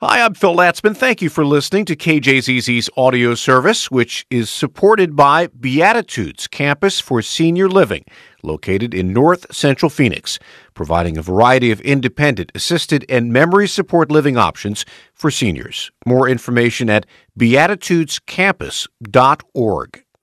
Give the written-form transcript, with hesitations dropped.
Hi, I'm Phil Latzman. Thank you for listening to KJZZ's audio service, which is supported by Beatitudes Campus for Senior Living, located in North Central Phoenix, providing a variety of independent, assisted, and memory support living options for seniors. More information at beatitudescampus.org.